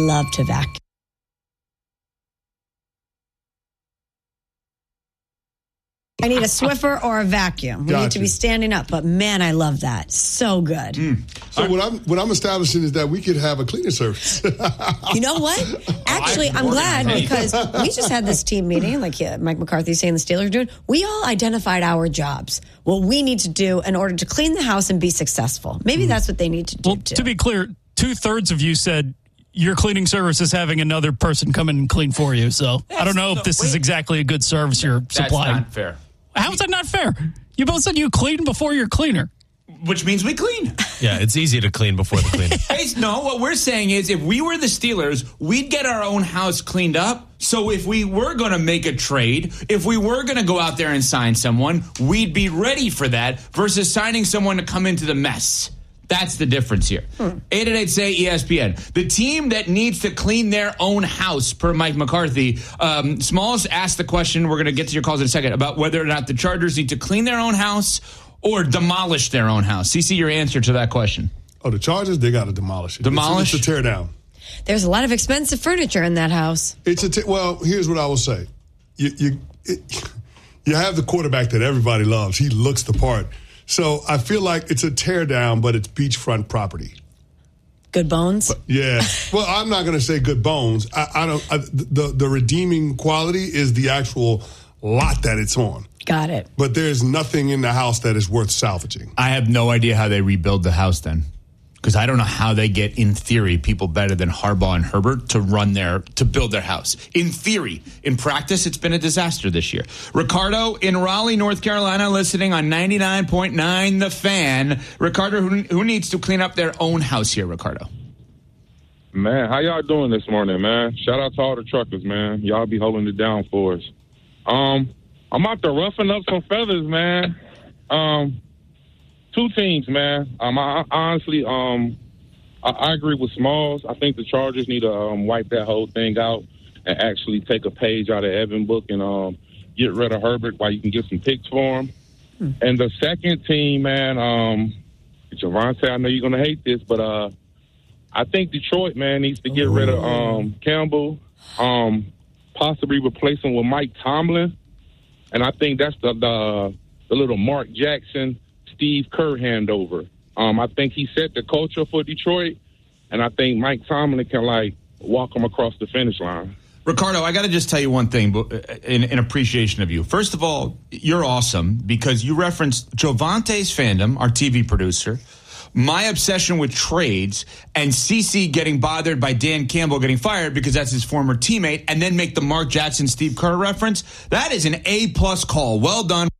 love to vacuum. I need a Swiffer or a vacuum. We need to be standing up. But, man, I love that. So good. So what I'm establishing is that we could have a cleaning service. You know what? Actually, I'm glad because we just had this team meeting, like Mike McCarthy saying the Steelers are doing. We all identified our jobs, what we need to do in order to clean the house and be successful. Maybe that's what they need to do, too. To be clear, 2/3 of you said your cleaning service is having another person come in and clean for you. So I don't know if this is exactly a good service you're supplying. That's not fair. How is that not fair? You both said you clean before your cleaner. Which means we clean. Yeah, it's easy to clean before the cleaning. No, what we're saying is if we were the Steelers, we'd get our own house cleaned up. So if we were going to make a trade, if we were going to go out there and sign someone, we'd be ready for that versus signing someone to come into the mess. That's the difference here. 888-SAY-ESPN. The team that needs to clean their own house, per Mike McCarthy. Smalls asked the question, we're going to get to your calls in a second, about whether or not the Chargers need to clean their own house or demolish their own house. CC, your answer to that question. Oh, the Chargers, they got to demolish it. Demolish? It's a tear down. There's a lot of expensive furniture in that house. Well, here's what I will say. You have the quarterback that everybody loves. He looks the part. So I feel like it's a tear down, but it's beachfront property. Good bones? Yeah. Well, I'm not going to say good bones. The redeeming quality is the actual lot that it's on. Got it. But there's nothing in the house that is worth salvaging. I have no idea how they rebuild the house then. Because I don't know how they get, in theory, people better than Harbaugh and Herbert to build their house. In theory. In practice, it's been a disaster this year. Ricardo in Raleigh, North Carolina, listening on 99.9 The Fan. Ricardo, who needs to clean up their own house here, Ricardo? Man, how y'all doing this morning, man? Shout out to all the truckers, man. Y'all be holding it down for us. I'm out there roughing up some feathers, man. Two teams, man. I honestly, I agree with Smalls. I think the Chargers need to wipe that whole thing out and actually take a page out of Evan book and get rid of Herbert while you can get some picks for him. And the second team, man, Javonte, I know you're going to hate this, but I think Detroit, man, needs to get rid of Campbell, possibly replace him with Mike Tomlin. And I think that's the little Mark Jackson, Steve Kerr handover. I think he set the culture for Detroit, and I think Mike Tomlin can, walk him across the finish line. Ricardo, I got to just tell you one thing in appreciation of you. First of all, you're awesome because you referenced Jovante's fandom, our TV producer, my obsession with trades, and CC getting bothered by Dan Campbell getting fired because that's his former teammate, and then make the Mark Jackson, Steve Kerr reference. That is an A+ call. Well done.